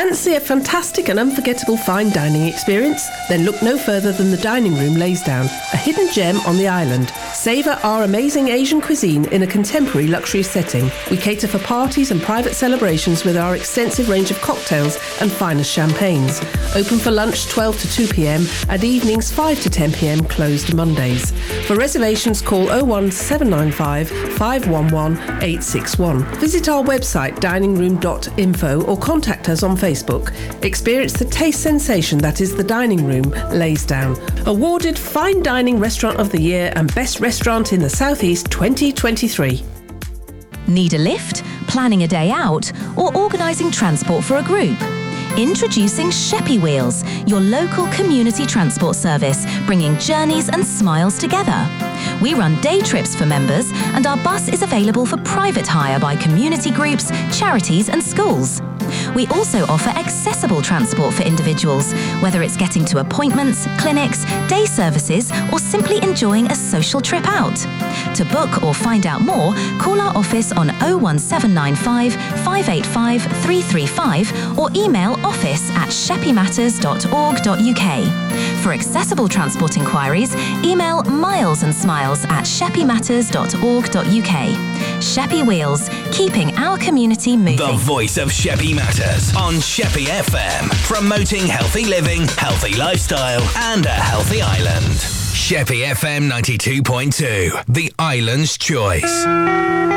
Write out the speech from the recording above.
Fancy a fantastic and unforgettable fine dining experience? Then look no further than the Dining Room Laysdown, a hidden gem on the island. Savour our amazing Asian cuisine in a contemporary luxury setting. We cater for parties and private celebrations with our extensive range of cocktails and finest champagnes. Open for lunch 12 to 2 p.m. and evenings 5 to 10 p.m. closed Mondays. For reservations, call 01795 511 861. Visit our website diningroom.info or contact us on Facebook. Experience the taste sensation that is the Dining Room Laysdown. Awarded Fine Dining Restaurant of the Year and Best Restaurant in the South East 2023. Need a lift, planning a day out, or organising transport for a group? Introducing Sheppy Wheels, your local community transport service, bringing journeys and smiles together. We run day trips for members, and our bus is available for private hire by community groups, charities and schools. We also offer accessible transport for individuals, whether it's getting to appointments, clinics, day services, or simply enjoying a social trip out. To book or find out more, call our office on 01795 585 335 or email office@sheppymatters.org.uk. For accessible transport inquiries, email milesandsmiles@sheppymatters.org.uk. Sheppy Wheels, keeping our community moving. The voice of Sheppy Matters on Sheppy FM, promoting healthy living, healthy lifestyle, and a healthy island. Sheppy FM 92.2, the island's choice.